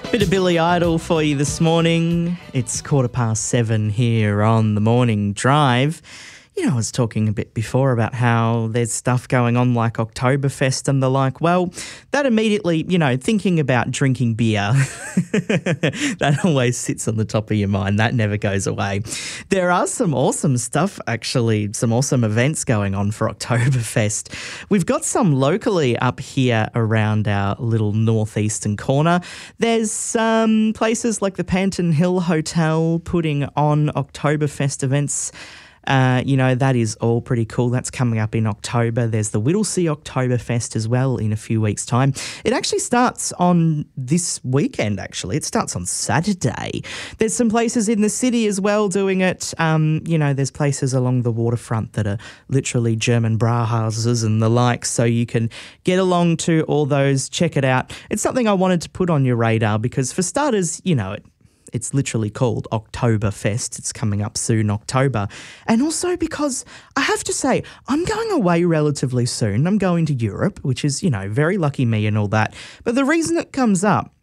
Bit of Billy Idol for you this morning. It's 7:15 here on the Morning Drive. You know, I was talking a bit before about how there's stuff going on like Oktoberfest and the like. Well, that immediately, thinking about drinking beer, that always sits on the top of your mind. That never goes away. There are some awesome stuff, actually, some awesome events going on for Oktoberfest. We've got some locally up here around our little northeastern corner. There's some places like the Panton Hill Hotel putting on Oktoberfest events. That is all pretty cool. That's coming up in October. There's the Whittlesea Oktoberfest as well in a few weeks' time. It actually starts on this weekend, actually. It starts on Saturday. There's some places in the city as well doing it. There's places along the waterfront that are literally German Brauhauses and the like, so you can get along to all those, check it out. It's something I wanted to put on your radar because, for starters, it's literally called Oktoberfest. It's coming up soon, October. And also because I have to say, I'm going away relatively soon. I'm going to Europe, which is, very lucky me and all that. But the reason it comes up